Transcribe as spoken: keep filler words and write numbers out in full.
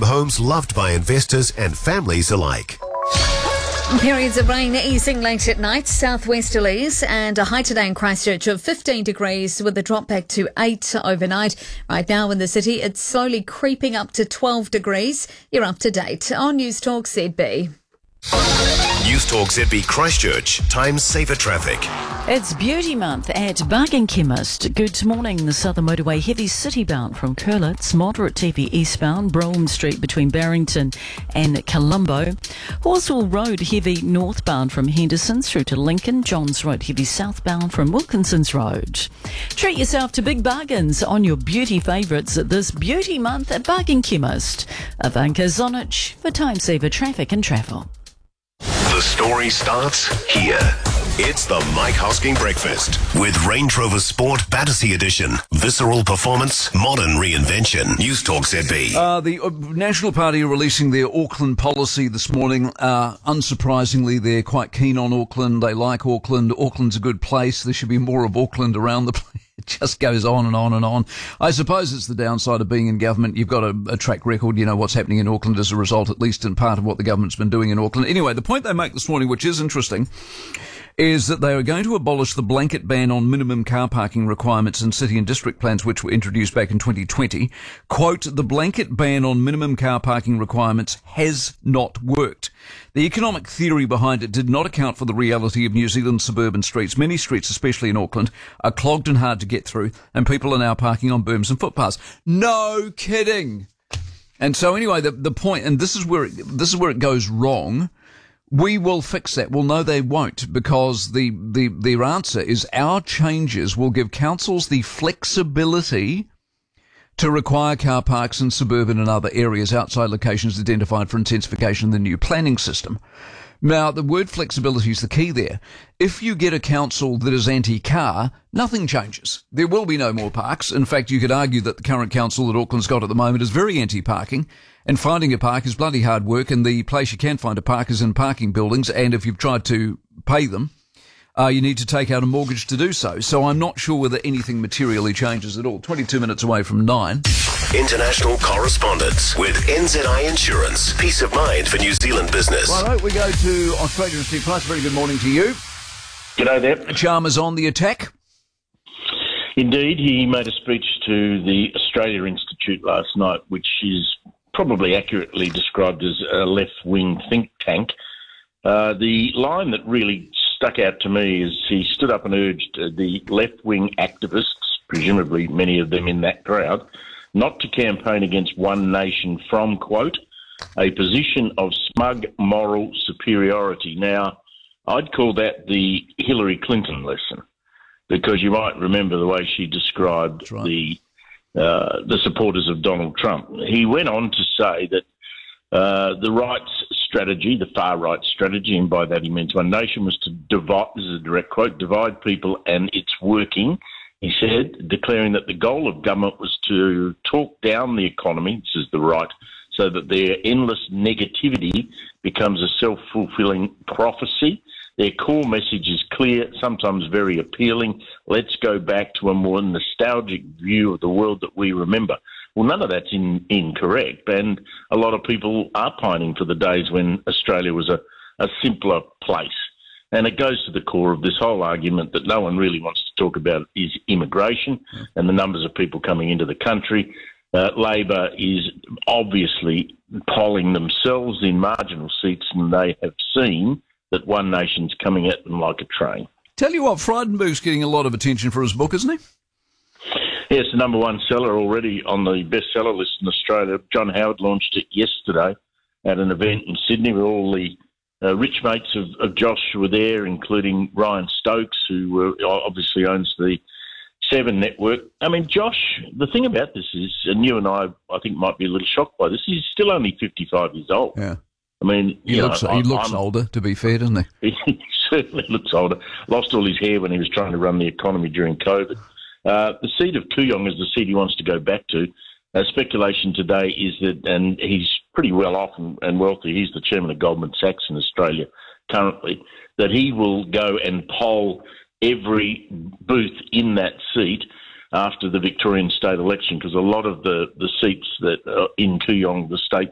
homes loved by investors and families alike. Periods of rain easing late at night, southwesterlies, and a high today in Christchurch of fifteen degrees with a drop back to eight overnight. Right now in the city, it's slowly creeping up to twelve degrees. You're up to date on News Talk Z B. News Talk Z B Christchurch. Time saver traffic. It's Beauty Month at Bargain Chemist. Good morning. The Southern Motorway heavy city-bound from Curlitz, moderate T V eastbound, Brougham Street between Barrington and Colombo. Horsewell Road heavy northbound from Henderson through to Lincoln. Johns Road heavy southbound from Wilkinson's Road. Treat yourself to big bargains on your beauty favourites this Beauty Month at Bargain Chemist. Ivanka Zonich for time saver traffic and travel. The story starts here. It's the Mike Hosking Breakfast with Range Rover Sport Battersea Edition. Visceral performance, modern reinvention. News Talk Z B. Uh, the uh, National Party are releasing their Auckland policy this morning. Uh, unsurprisingly, they're quite keen on Auckland. They like Auckland. Auckland's a good place. There should be more of Auckland around the place. It just goes on and on and on. I suppose it's the downside of being in government. You've got a, a track record. You know what's happening in Auckland as a result, at least in part of what the government's been doing in Auckland. Anyway, the point they make this morning, which is interesting, is that they are going to abolish the blanket ban on minimum car parking requirements in city and district plans, which were introduced back in twenty twenty. Quote, the blanket ban on minimum car parking requirements has not worked. The economic theory behind it did not account for the reality of New Zealand's suburban streets. Many streets, especially in Auckland, are clogged and hard to get through, and people are now parking on berms and footpaths. No kidding. And so anyway, the, the point, and this is where it, this is where it goes wrong. We will fix that. Well, no, they won't, because the, the, their answer is our changes will give councils the flexibility to require car parks in suburban and other areas outside locations identified for intensification in the new planning system. Now, the word flexibility is the key there. If you get a council that is anti-car, nothing changes. There will be no more parks. In fact, you could argue that the current council that Auckland's got at the moment is very anti-parking, and finding a park is bloody hard work, and the place you can find a park is in parking buildings, and if you've tried to pay them, uh, you need to take out a mortgage to do so. So I'm not sure whether anything materially changes at all. twenty-two minutes away from nine. International correspondence with N Z I Insurance. Peace of mind for New Zealand business. Right, we go to Australia and Steve Price. Very good morning to you. G'day there. Chalmers on the attack. Indeed, he made a speech to the Australia Institute last night, which is probably accurately described as a left-wing think tank. Uh, the line that really stuck out to me is he stood up and urged uh, the left-wing activists, presumably many of them in that crowd, not to campaign against one nation from, quote, a position of smug moral superiority. Now, I'd call that the Hillary Clinton lesson, because you might remember the way she described right. the uh, the supporters of Donald Trump. He went on to say that uh, the right's strategy, the far-right strategy, and by that he means one nation, was to divide, this is a direct quote, divide people, and it's working. He said, declaring that the goal of government was to talk down the economy, this is the right, so that their endless negativity becomes a self-fulfilling prophecy. Their core message is clear, sometimes very appealing. Let's go back to a more nostalgic view of the world that we remember. Well, none of that's in, incorrect, and a lot of people are pining for the days when Australia was a, a simpler place. And it goes to the core of this whole argument that no one really wants to talk about is immigration and the numbers of people coming into the country. Uh, Labor is obviously polling themselves in marginal seats, and they have seen that one nation's coming at them like a train. Tell you what, Frydenberg's getting a lot of attention for his book, isn't he? Yes, the number one seller already on the bestseller list in Australia. John Howard launched it yesterday at an event in Sydney where all the uh, rich mates of, of Josh were there, including Ryan Stokes, who uh, obviously owns the Seven Network. I mean, Josh, the thing about this is, and you and I, I think, might be a little shocked by this, he's still only fifty-five years old. Yeah. I mean, he you looks, know, he I, looks I'm, older, to be fair, doesn't he? He certainly looks older. Lost all his hair when he was trying to run the economy during COVID. Uh, the seat of Kooyong is the seat he wants to go back to. Uh, speculation today is that, and he's pretty well off and, and wealthy, he's the chairman of Goldman Sachs in Australia currently, that he will go and poll every booth in that seat after the Victorian state election, because a lot of the, the seats that are in Kooyong, the state